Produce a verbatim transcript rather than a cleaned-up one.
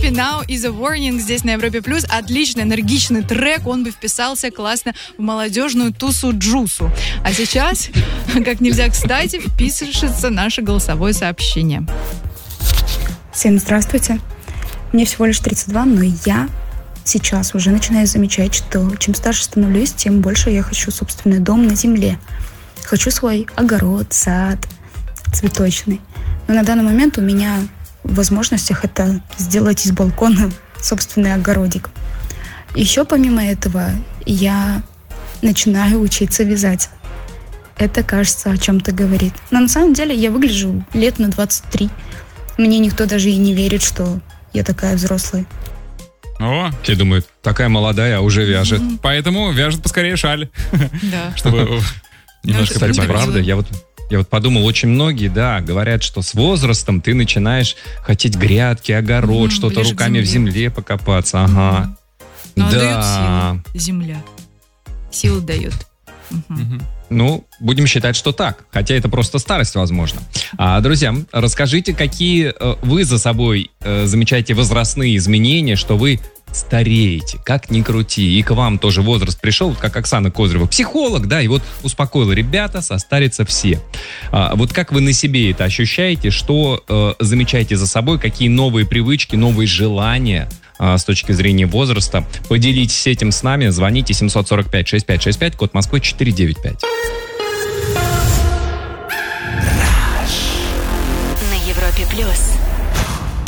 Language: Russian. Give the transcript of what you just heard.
Coffee Now is a Warning здесь на Европе Плюс. Отличный, энергичный трек. Он бы вписался классно в молодежную тусу-джусу. А сейчас, как нельзя кстати, впишется наше голосовое сообщение. Всем здравствуйте. Мне всего лишь тридцать два, но я сейчас уже начинаю замечать, что чем старше становлюсь, тем больше я хочу собственный дом на земле. Хочу свой огород, сад цветочный. Но на данный момент у меня в возможностях это сделать из балкона собственный огородик. Еще помимо этого я начинаю учиться вязать. Это, кажется, о чем-то говорит. Но на самом деле я выгляжу лет на двадцать три. Мне никто даже и не верит, что я такая взрослая. О, все думают, такая молодая, а уже вяжет. Mm-hmm. Поэтому вяжет поскорее шаль. Да. Чтобы немножко... Кстати, правда, я вот... Я вот подумал, очень многие, да, говорят, что с возрастом ты начинаешь хотеть грядки, огород, mm, что-то руками в земле покопаться. Ага. Но да. Дает силу земля. Силу дает. Угу. Угу. Ну, будем считать, что так. Хотя это просто старость, возможно. А, друзья, расскажите, какие э, вы за собой э, замечаете возрастные изменения, что вы стареете, как ни крути. И к вам тоже возраст пришел, как Оксана Козырева, психолог, да, и вот успокоила: ребята, состарятся все. А, вот как вы на себе это ощущаете, что э, замечаете за собой, какие новые привычки, новые желания э, с точки зрения возраста? Поделитесь этим с нами, звоните семь сорок пять шестьдесят пять шестьдесят пять, код Москвы четыре девять пять. На Европе Плюс.